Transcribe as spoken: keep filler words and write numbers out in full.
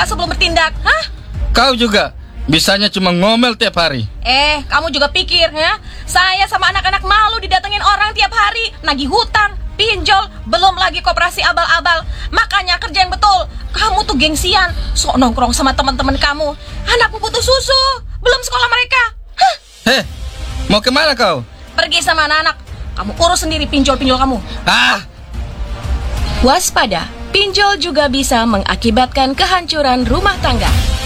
nggak sebelum bertindak? Hah? Kau juga bisanya cuma ngomel tiap hari. Eh, kamu juga pikir ya? Saya sama anak-anak malu didatengin orang tiap hari, nagih hutang, pinjol, belum lagi koperasi abal-abal. Makanya kerja yang betul. Kamu tuh gengsian, sok nongkrong sama teman-teman kamu. Anakmu butuh susu, belum sekolah mereka. Hah? Heh, mau kemana kau? Pergi sama anak-anak. Kamu urus sendiri pinjol-pinjol kamu. Ah! Waspada, pinjol juga bisa mengakibatkan kehancuran rumah tangga.